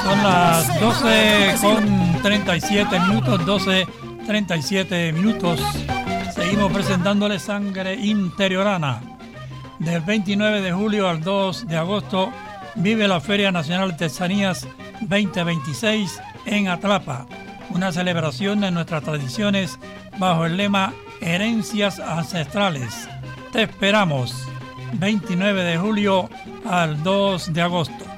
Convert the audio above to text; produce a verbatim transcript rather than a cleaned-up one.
Son las doce con treinta y siete minutos, doce treinta y siete minutos. Seguimos presentándoles Sangre Interiorana. Del veintinueve de julio al dos de agosto vive la Feria Nacional de Artesanías veinte veintiséis en Atlapa, una celebración de nuestras tradiciones bajo el lema Herencias Ancestrales. Te esperamos veintinueve de julio al dos de agosto.